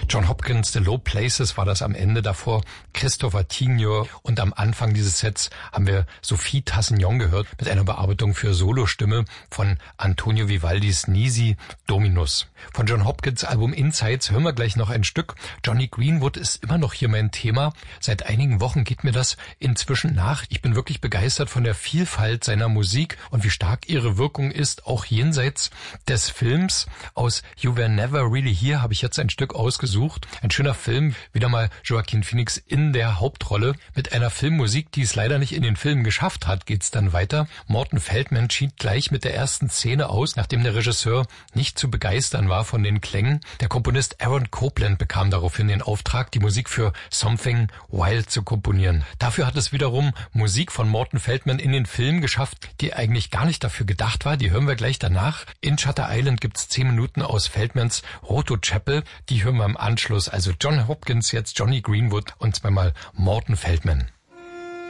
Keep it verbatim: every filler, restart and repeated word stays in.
John Hopkins, The Low Places war das am Ende, davor Christopher Tignor und am Anfang dieses Sets haben wir Sophie Tassignon gehört mit einer Bearbeitung für Solostimme von Antonio Vivaldis Nisi Dominus. Von John Hopkins Album Insights hören wir gleich noch ein Stück. Johnny Greenwood ist immer noch hier mein Thema. Seit einigen Wochen geht mir das inzwischen nach. Ich bin wirklich begeistert von der Vielfalt seiner Musik und wie stark ihre Wirkung ist, auch jenseits des Films. Aus You Were Never Really Here habe ich jetzt ein Stück ausgesucht. Ein schöner Film, wieder mal Joaquin Phoenix in der Hauptrolle. Mit einer Filmmusik, die es leider nicht in den Film geschafft hat, geht's dann weiter. Morton Feldman schied gleich mit der ersten Szene aus, nachdem der Regisseur nicht zu begeistern war von den Klängen. Der Komponist Aaron Copland bekam daraufhin den Auftrag, die Musik für Something Wild zu komponieren. Dafür hat es wiederum Musik von Morton Feldman in den Film geschafft, die eigentlich gar nicht dafür gedacht war. Die hören wir gleich danach. In Shutter Island gibt's zehn Minuten aus Feldmans Roto Chapel. Die hören wir im Anschluss. Also John Hopkins, jetzt Johnny Greenwood und zweimal Morton Feldman.